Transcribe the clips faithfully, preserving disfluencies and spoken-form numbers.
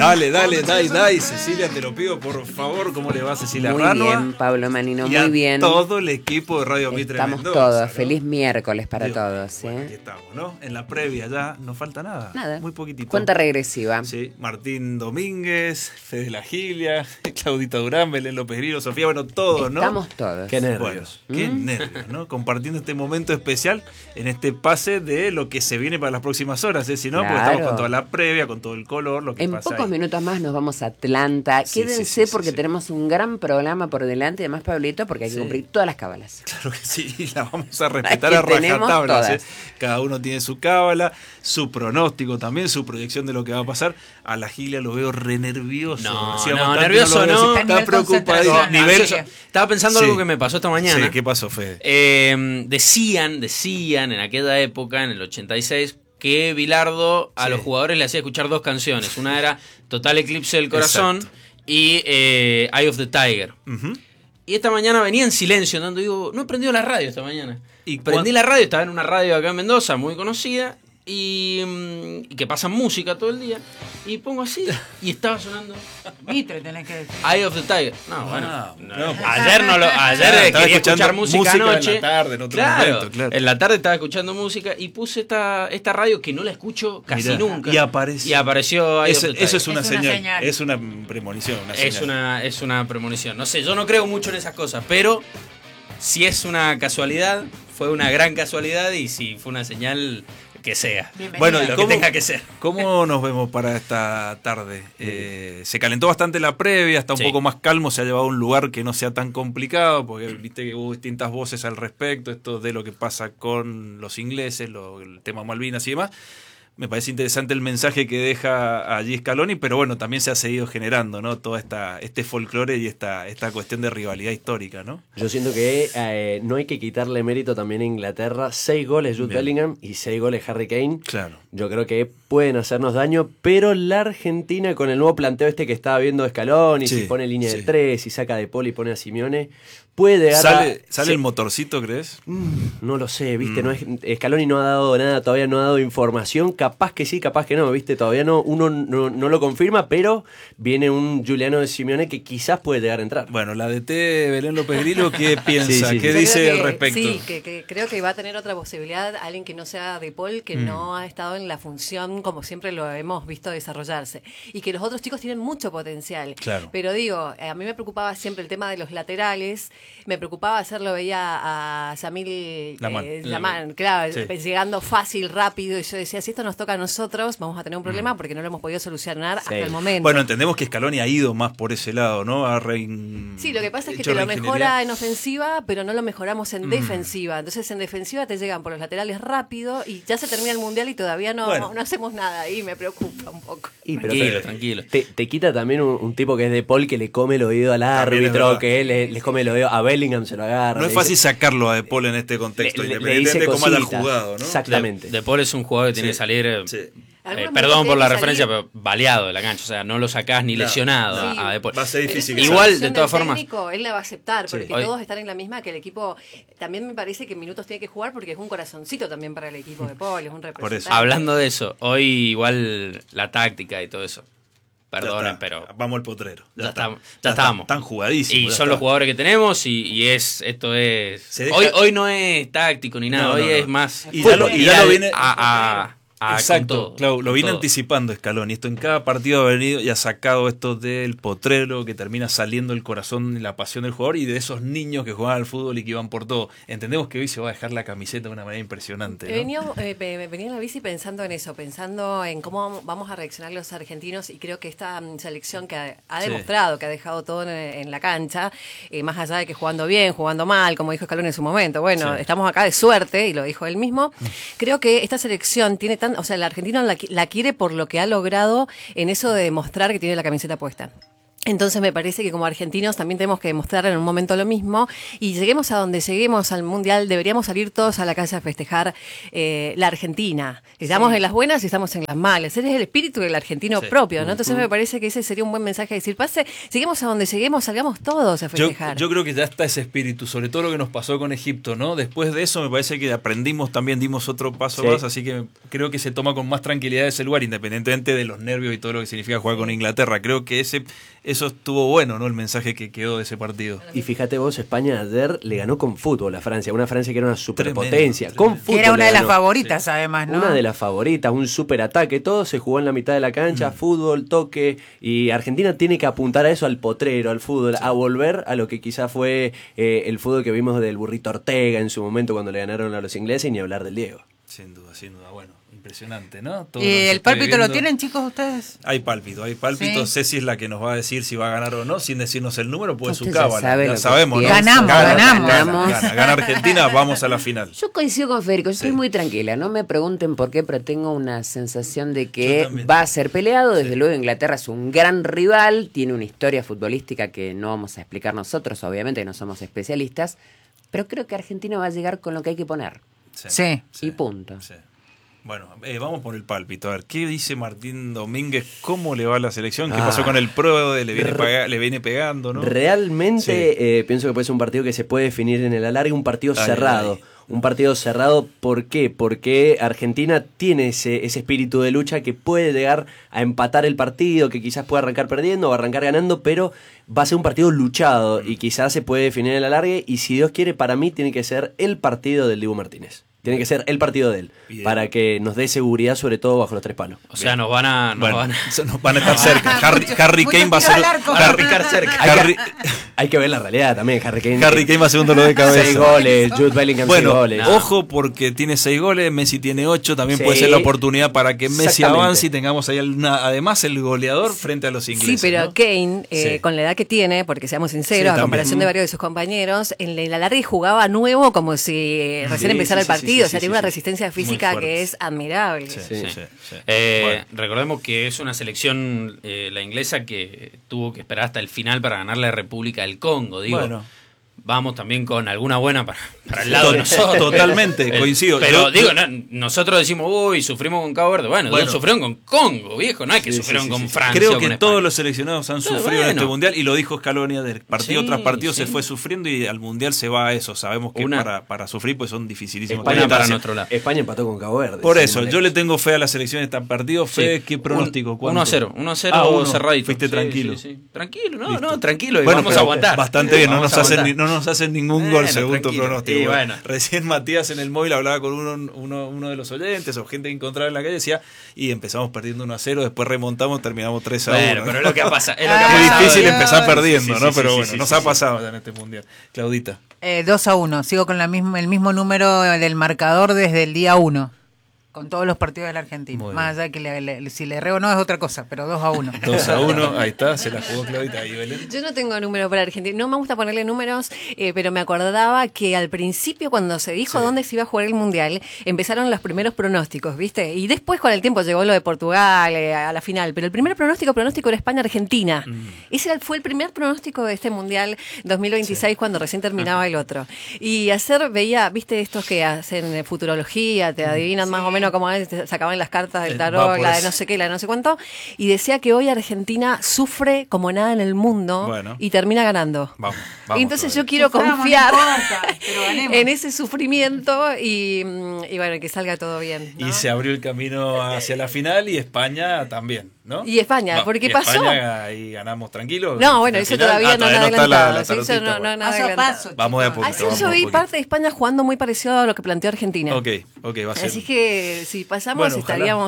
Dale, dale, dai, dai, Cecilia, te lo pido por favor. ¿Cómo le va, Cecilia Muy Ranua? bien, Pablo Manino, Y muy a bien. todo el equipo de Radio Mitre Estamos Mendoza, todos. ¿no? Feliz miércoles para Dios, todos. bueno, ¿eh? aquí estamos, ¿no? En la previa ya no falta nada. Nada. Muy poquitito. Cuenta regresiva. Sí, Martín Domínguez, Fede La Gilia, Claudita Durán, Belén López Grillo, Sofía, bueno, todos, ¿no? Estamos todos. Qué nervios. Bueno, qué ¿Mm? nervios, ¿no? Compartiendo este momento especial en este pase de lo que se viene para las próximas horas, ¿eh? Si no, porque Claro. estamos con toda la previa, con todo el color, lo que En pasa pocos ahí. minutos más nos vamos a Atlanta. Sí, Quédense sí, sí, porque sí, sí. tenemos un gran programa por delante. Además, Pablito, porque hay que Sí. cumplir todas las cábalas. Claro que sí, la vamos a respetar Las a que tenemos rajatablas. todas. ¿eh? Cada uno tiene su cábala, su pronóstico también, su proyección de lo que va a pasar. A la Gilia lo veo re nervioso. No, Decía no, bastante, nervioso lo veo no. así, Está a Está nivel preocupadísimo. concentración, Nivel- ansioso. Estaba pensando Sí. algo que me pasó esta mañana. Sí, ¿qué pasó, Fede? Eh, decían, decían en aquella época, en el ochenta y seis, que Bilardo a Sí. los jugadores le hacía escuchar dos canciones. Una era Total Eclipse del Corazón Exacto. y eh, Eye of the Tiger. Ujú. Y esta mañana venía en silencio, andando, digo, no he prendido la radio esta mañana. ¿Y Y prendí cuán- la radio, estaba en una radio acá en Mendoza, muy conocida, y, mm, y que pasan música todo el día. Y pongo así, y estaba sonando Mitre tenés que decir. Eye of the Tiger. No, bueno. Ah, no, no, pues- ayer no lo, ayer Claro, estaba quería escuchando escuchar música, música en la anoche. tarde, en otro claro, momento, claro. En la tarde estaba escuchando música y puse esta, esta radio que no la escucho casi Mirá, nunca. y apareció. Y apareció Eye Eso, of the eso Tiger. es una, Es una señal, señal. es una premonición. Una Es señal. una, es una premonición. No sé, yo no creo mucho en esas cosas, pero si es una casualidad, fue una gran casualidad, y si fue una señal, que sea. Bienvenida. Bueno, ¿y Lo cómo- que tenga que ser. ¿Cómo nos vemos para esta tarde? Eh, se calentó bastante la previa, está un Sí. poco más calmo, se ha llevado a un lugar que no sea tan complicado, porque viste que hubo distintas voces al respecto, esto de lo que pasa con los ingleses, lo- el tema Malvinas y demás. Me parece interesante el mensaje que deja allí Scaloni, pero bueno, también se ha seguido generando, ¿no? Todo esta, este folclore y esta, esta cuestión de rivalidad histórica, ¿no? Yo siento que eh, no hay que quitarle mérito también a Inglaterra. Seis goles Jude Bien. Bellingham y seis goles Harry Kane. Claro. Yo creo que pueden hacernos daño, pero la Argentina, con el nuevo planteo este que estaba viendo Scaloni, Sí, si pone línea sí. de tres, si saca de Paul y pone a Simeone, puede llegar ¿Sale, a- sale sí. el motorcito, crees? Mm, No lo sé, viste, Mm. no es, Scaloni no ha dado nada, todavía no ha dado información, capaz que sí, capaz que no, viste, todavía no, uno no, no lo confirma, pero viene un Giuliano de Simeone que quizás puede llegar a entrar. Bueno, la D T Belén López Grillo, ¿qué piensa? Sí, sí, ¿Qué sí. Yo dice creo al que- respecto? Sí, que, que creo que va a tener otra posibilidad alguien que no sea de Paul, que Mm. no ha estado en la función como siempre lo hemos visto desarrollarse. Y que los otros chicos tienen mucho potencial. Claro. Pero digo, eh, a mí me preocupaba siempre el tema de los laterales, me preocupaba hacerlo, veía a Samil Lamán. eh, Lamán, claro, Sí. llegando fácil, rápido, y yo decía, si esto nos toca a nosotros, vamos a tener un problema porque no lo hemos podido solucionar hasta el momento. Mm. Bueno, entendemos que Scaloni ha ido más por ese lado, ¿no? Ha rein- Sí, lo que pasa es que hecho te lo reingeniería. mejora en ofensiva, pero no lo mejoramos en Mm. defensiva. Entonces en defensiva te llegan por los laterales rápido y ya se termina el mundial y todavía no, Bueno. no hacemos nada y me preocupa un poco. Y, pero Tranquilo, te- tranquilo. Te, te quita también un, un tipo que es de Paul que le come el oído al También es árbitro, verdad. que él le, les come el oído a Bellingham, se lo agarra. No es le fácil dice- sacarlo a De Paul en este contexto, le- le- le independientemente dice de cómo haya cositas. jugado, ¿no? Exactamente. De, de Paul es un jugador que tiene Sí. que salir, eh, Sí. eh, Algunos perdón minutos por la tiene que referencia, salir. pero baleado de la cancha. O sea, no lo sacás ni Claro. lesionado Sí. a, a De Paul. Va a ser Pero difícil. esa que Igual, decisión de del todas formas- técnico, él la va a aceptar porque Hoy- todos están en la misma, que el equipo también me parece que en minutos tiene que jugar porque es un corazoncito también para el equipo de Paul, es un representante. eso. Hablando de eso, hoy igual la táctica y todo eso. Ya Perdonen, está. pero Vamos al potrero. ya, está. estamos. Ya está. estamos. Están jugadísimos. Y ya son está. los jugadores que tenemos y, y es esto es... Se deja- Hoy, hoy no es táctico ni nada, No, hoy no, no. es más... Y ya lo- y ya ir lo al- viene- a, a- a- con Exacto, todo, claro, lo con viene todo. anticipando Scaloni. Esto en cada partido ha venido y ha sacado esto del potrero que termina saliendo el corazón y la pasión del jugador y de esos niños que juegan al fútbol y que iban por todo. Entendemos que hoy se va a dejar la camiseta de una manera impresionante, ¿no? Venía, eh, pe- venía en la bici pensando en eso, pensando en cómo vamos a reaccionar los argentinos y creo que esta mm, selección que ha, ha Sí. demostrado que ha dejado todo en, en la cancha, eh, más allá de que jugando bien, jugando mal, como dijo Scaloni en su momento, bueno, Sí. estamos acá de suerte y lo dijo él mismo, creo que esta selección tiene tan, o sea, el argentino la, qui- la quiere por lo que ha logrado en eso de demostrar que tiene la camiseta puesta. Entonces me parece que como argentinos también tenemos que demostrar en un momento lo mismo y lleguemos a donde lleguemos al Mundial, deberíamos salir todos a la calle a festejar eh, la Argentina. Estamos sí. en las buenas y estamos en las malas. Ese es el espíritu del argentino sí. propio, ¿no? Entonces uh-huh. me parece que ese sería un buen mensaje a decir, pase, lleguemos a donde lleguemos, salgamos todos a festejar. Yo, yo creo que ya está ese espíritu, sobre todo lo que nos pasó con Egipto, ¿no? Después de eso me parece que aprendimos también, dimos otro paso sí. más, así que creo que se toma con más tranquilidad ese lugar, independientemente de los nervios y todo lo que significa jugar sí. con Inglaterra. Creo que ese eso estuvo bueno, ¿no? El mensaje que quedó de ese partido. Y fíjate vos, España ayer le ganó con fútbol a Francia, una Francia que era una superpotencia, tremendo, con fútbol. Que era una de las favoritas, sí. además, ¿no? Una de las favoritas, un superataque, todo se jugó en la mitad de la cancha, mm. fútbol, toque, y Argentina tiene que apuntar a eso, al potrero, al fútbol, sí. a volver a lo que quizás fue eh, el fútbol que vimos del Burrito Ortega en su momento cuando le ganaron a los ingleses, y ni hablar del Diego. Sin duda, sin duda, bueno. Impresionante, ¿no? Todo ¿Y el pálpito lo tienen, chicos, ustedes? Hay pálpito, hay pálpito. Sí. Ceci es la que nos va a decir si va a ganar o no, sin decirnos el número, pues su cábala. Sabe ya sabemos, ¿no? Ganamos, gana, ganamos. Gana, gana, gana Argentina, vamos a la final. Yo coincido con Federico, yo sí. soy muy tranquila. No me pregunten por qué, pero tengo una sensación de que va a ser peleado. Desde sí. luego, Inglaterra es un gran rival, tiene una historia futbolística que no vamos a explicar nosotros, obviamente, que no somos especialistas, pero creo que Argentina va a llegar con lo que hay que poner. Sí. sí. Y punto. Sí. Bueno, eh, vamos por el pálpito. A ver, ¿qué dice Martín Domínguez? ¿Cómo le va a la selección? ¿Qué ah, pasó con el Pro? ¿Le viene, paga, le viene pegando? ¿No? Realmente sí. eh, pienso que puede ser un partido que se puede definir en el alargue, un partido ay, cerrado. Ay. Un partido cerrado, ¿por qué? Porque Argentina tiene ese, ese espíritu de lucha que puede llegar a empatar el partido, que quizás pueda arrancar perdiendo o arrancar ganando, pero va a ser un partido luchado y quizás se puede definir en el alargue, y si Dios quiere, para mí tiene que ser el partido del Dibu Martínez. Tiene que ser el partido de él, bien, para que nos dé seguridad, sobre todo bajo los tres palos. O sea, nos van a... Nos bueno, van a, nos van a estar cerca. Harry, Harry Kane va a ser... Harry, cerca. Harry, hay que ver la realidad también. Harry Kane, Harry Kane va segundo lo de cabeza. Seis goles, Jude Bellingham bueno, seis goles. No. Ojo, porque tiene seis goles, Messi tiene ocho, también sí, puede ser la oportunidad para que Messi avance y tengamos ahí una, además el goleador frente a los ingleses. Sí, pero ¿no? Kane, eh, sí. con la edad que tiene, porque seamos sinceros, sí, a comparación de varios de sus compañeros, en el alargue jugaba nuevo como si recién sí, empezara sí, el partido, sí, sí, o sea, sí, tiene sí, una sí. resistencia física que es admirable. Sí, sí, sí, sí. Eh, bueno. Recordemos que es una selección, eh, la inglesa, que tuvo que esperar hasta el final para ganar la República del Congo. Digo, bueno. Vamos también con alguna buena para, para el lado de nosotros. Totalmente, el, coincido. Pero yo, digo, no, nosotros decimos, uy, sufrimos con Cabo Verde. Bueno, bueno, sufrieron con Congo, viejo, no es que sí, sufrieron sí, sí, con sí. Francia. Creo o que con todos España. los seleccionados han sufrido bueno. en este mundial, y lo dijo Scaloni, de partido sí, tras partido sí. se fue sufriendo, y al mundial se va a eso. Sabemos que Una, para, para sufrir pues son dificilísimos. España, para nuestro lado. España empató con Cabo Verde. Por eso, yo le tengo fe a la selección de este partido. Fe, sí. ¿qué pronóstico? uno a cero. uno a cero ah, cerradito. Fuiste tranquilo. Tranquilo, no, no, tranquilo. Vamos a aguantar. Bastante bien, no nos hacen ningún gol según tu pronóstico. Y bueno. Recién Matías en el móvil hablaba con uno, uno, uno de los oyentes o gente que encontraba en la calle, decía, y empezamos perdiendo uno a cero, después remontamos, terminamos tres a uno. Bueno, pero es lo que ha pasado. Es lo que ha muy pasado, difícil Dios. empezar perdiendo, sí, sí, ¿no? Sí, pero sí, bueno, sí, nos sí, ha sí. pasado ya en este mundial. Claudita. Eh, dos a uno, sigo con la misma, el mismo número del marcador desde el día uno. Con todos los partidos de la Argentina. Muy Más allá que le, le, si le reo no es otra cosa, pero dos a uno. dos a uno, ahí está, se la jugó Claudita. Ahí, Belén. Yo no tengo número para Argentina, no me gusta ponerle números, eh, pero me acordaba que al principio, cuando se dijo sí. dónde se iba a jugar el Mundial, empezaron los primeros pronósticos, ¿viste? Y después con el tiempo llegó lo de Portugal eh, a la final, pero el primer pronóstico, pronóstico era España-Argentina. Mm. Ese fue el primer pronóstico de este Mundial dos mil veintiséis, sí. cuando recién terminaba Ajá. el otro. Y hacer, veía, ¿viste estos que hacen futurología, te adivinan sí. más o menos cómo es, te sacaban las cartas del tarot, la de no sé qué, la de no sé cuánto, y decía que hoy Argentina sufre como nada en el mundo bueno. y termina ganando. Vamos, vamos y entonces todavía. yo quiero Suframos, confiar no importa, en ese sufrimiento y, y bueno, que salga todo bien, ¿no? Y se abrió el camino hacia la final, y España también, ¿no? Y España, ¿por qué pasó? España y ganamos tranquilos. No, bueno, eso final. todavía ah, no han adelantado. Eso no, no, no paso a paso. Vamos de a poquito. Así yo vi parte de España jugando muy parecido a lo que planteó Argentina. Ok, ok, va a ser. Así que si pasamos bueno, estaríamos...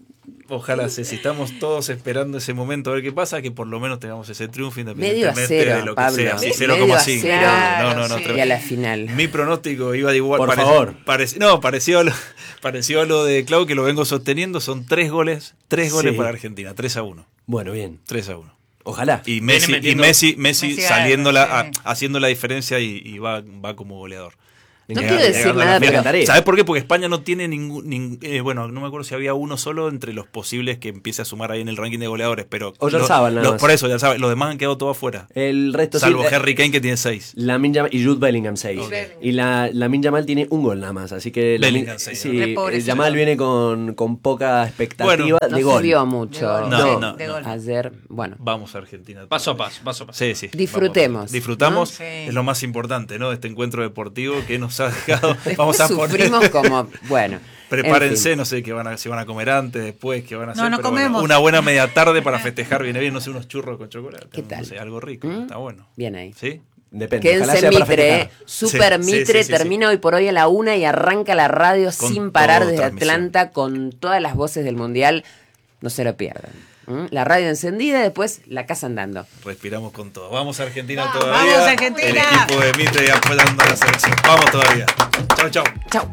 Ojalá, si estamos todos esperando ese momento a ver qué pasa, que por lo menos tengamos ese triunfo independientemente cero, de lo que Pablo. sea. Sí, Medio cero coma cinco. Claro, no, no, no. Sí. Y a la final. Mi pronóstico iba de igual. Por parec favor. Parec no, pareció a, lo, pareció a lo de Clau, que lo vengo sosteniendo. Son tres goles, tres goles sí. para Argentina, tres a uno. Bueno, bien. tres a uno. Ojalá. Y Messi, y Messi, Messi, Messi saliendo la, a, haciendo la diferencia y, y va, va como goleador. No quiero decir nada, pero... ¿Sabes por qué? Porque España no tiene ningún... Ning, eh, bueno, no me acuerdo si había uno solo entre los posibles que empiece a sumar ahí en el ranking de goleadores, pero... Oyarzabal, nada más. Por eso, ya sabes, los demás han quedado todos afuera. El resto Salvo sí, Harry Kane, que tiene seis. Lamine Yamal y Jude Bellingham seis. Okay. Y la Lamine Yamal tiene un gol nada más, así que... Bellingham seis. Sí, Yamal viene con, con poca expectativa bueno, de no gol. Se vio mucho. No, no, no, no. Ayer, bueno. Vamos a Argentina. Paso a paso, paso a paso. Sí, sí. Disfrutemos. Vamos. Disfrutamos, ¿no? Sí. Es lo más importante, ¿no? Este encuentro deportivo que nos ha dejado... Vamos a sufrimos poner... como, bueno... Prepárense, en fin. No sé qué van a, si van a comer antes, después, qué van a hacer. No, no pero comemos. Bueno, una buena media tarde para festejar, viene bien, no sé, unos churros con chocolate. ¿Qué tal? No sé, algo rico, ¿Mm? Está bueno. Bien ahí. ¿Sí? Depende. Quédense en Mitre, Super sí, Mitre, sí, sí, termina sí. hoy por hoy a la una y arranca la radio con sin parar desde transmisión. Atlanta con todas las voces del Mundial. No se lo pierdan. ¿Mm? La radio encendida, después la casa andando. Respiramos con todo. Vamos a Argentina ¡Vamos, todavía. vamos Argentina! El equipo de Mitre apoyando a la selección. Vamos todavía. Chau, chau. Chau.